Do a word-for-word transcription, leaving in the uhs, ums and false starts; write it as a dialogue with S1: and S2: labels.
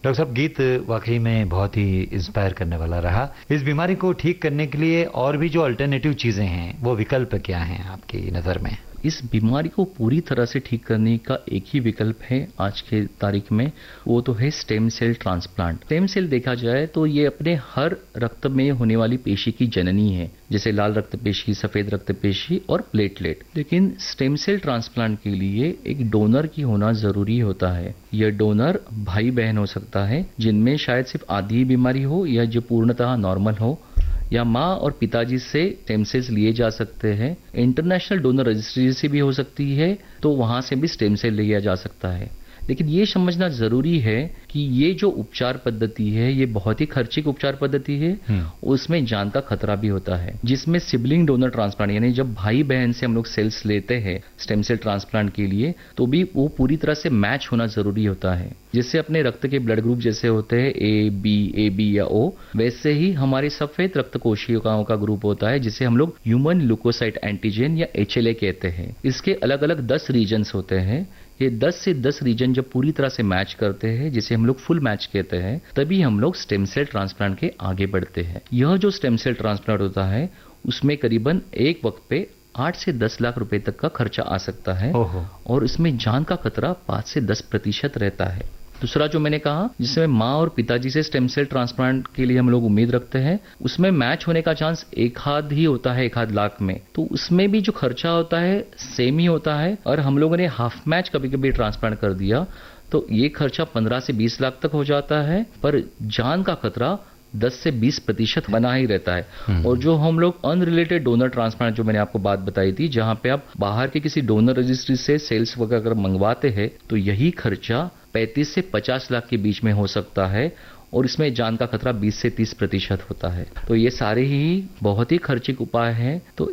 S1: Doctor साहब, गीत वाकई में बहुत ही इंस्पायर करने वाला रहा। इस बीमारी को ठीक करने के लिए और भी जो अल्टरनेटिव चीजें हैं, वो विकल्प क्या हैं आपकी नजर में?
S2: इस बीमारी को पूरी तरह से ठीक करने का एक ही विकल्प है आज के तारीख में, वो तो है stem cell transplant. Stem cell देखा जाए तो ये अपने हर रक्त में होने वाली पेशी की जननी है, जैसे लाल रक्त पेशी, सफेद रक्त पेशी और प्लेटलेट। लेकिन स्टेम सेल ट्रांसप्लांट के लिए एक डोनर की होना जरूरी होता है। यह डोनर भाई बहन हो सकता है जिनमें शायद सिर्फ आधी बीमारी हो या जो पूर्णतः नॉर्मल हो, या माँ और पिताजी से स्टेम सेल्स लिए जा सकते हैं। इंटरनेशनल डोनर रजिस्ट्री से भी हो सकती है, तो वहां से भी स्टेम सेल लिया जा सकता है। लेकिन ये समझना जरूरी है कि ये जो उपचार पद्धति है, ये बहुत ही खर्चिक उपचार पद्धति है। उसमें जान का खतरा भी होता है। जिसमें सिबलिंग डोनर ट्रांसप्लांट, यानी जब भाई बहन से हम लोग सेल्स लेते हैं स्टेम सेल ट्रांसप्लांट के लिए, तो भी वो पूरी तरह से मैच होना जरूरी होता है। जिससे अपने रक्त के ब्लड ग्रुप जैसे होते हैं ए बी ए बी या ओ, वैसे ही हमारे सफेद रक्त कोशिकाओं का ग्रुप होता है, जिसे हम लोग ह्यूमन ल्यूकोसाइट एंटीजन या एच एल ए कहते हैं। इसके अलग अलग दस रीजन्स होते हैं। ये दस से दस रीजन जब पूरी तरह से मैच करते हैं, जिसे हम लोग फुल मैच कहते हैं, तभी हम लोग स्टेम सेल ट्रांसप्लांट के आगे बढ़ते हैं। यह जो स्टेम सेल ट्रांसप्लांट होता है, उसमें करीबन एक वक्त पे आठ से दस लाख रुपए तक का खर्चा आ सकता है, और इसमें जान का खतरा पांच से दस प्रतिशत रहता है। दूसरा जो मैंने कहा, जिसमें माँ और पिताजी से स्टेम सेल ट्रांसप्लांट के लिए हम लोग उम्मीद रखते हैं, उसमें मैच होने का चांस एक हाथ ही होता है, एक हाथ लाख में। तो उसमें भी जो खर्चा होता है सेम ही होता है। और हम लोगों ने हाफ मैच कभी कभी ट्रांसप्लांट कर दिया तो ये खर्चा पंद्रह से बीस लाख तक हो जाता है, पर जान का खतरा दस से बीस प्रतिशत बना ही रहता है। और जो हम लोग अनरिलेटेड डोनर ट्रांसप्लांट, जो मैंने आपको बात बताई थी, जहां पे आप बाहर के किसी डोनर रजिस्ट्री से सेल्स वगैरह मंगवाते हैं, तो यही खर्चा पैंतीस से पचास लाख के बीच में हो सकता है, और इसमें जान का खतरा बीस से तीस प्रतिशत होता है। तो ये सारे ही बहुत ही खर्चिक उपाय हैं। तो